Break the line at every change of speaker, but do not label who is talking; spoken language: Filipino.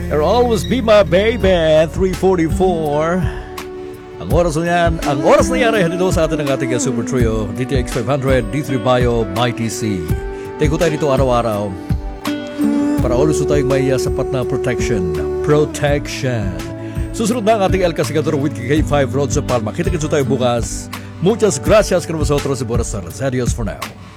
You'll always be my baby, 344. Ang oras na yan ay halido sa atin ng ating Super Trio, DTX 500, D3 Bio, Mighty C. Take tayo dito araw-araw para always tayong may sapat na protection. Susunod na ang ating El Casigador with K5 Road sa Palma. Kita-kita tayo bukas. Muchas gracias con vosotros y buenas tardes. Adios for now.